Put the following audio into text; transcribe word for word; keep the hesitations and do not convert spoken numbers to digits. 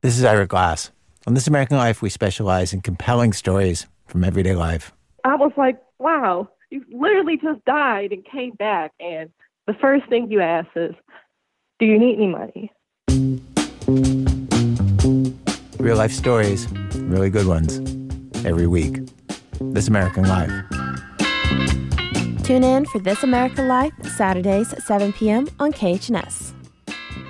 This is Ira Glass. On This American Life, we specialize in compelling stories from everyday life. I was like, wow, you literally just died and came back. And the first thing you ask is, do you need any money? Real life stories, really good ones, every week. This American Life. Tune in for This American Life, Saturdays at seven p.m. on K H N S.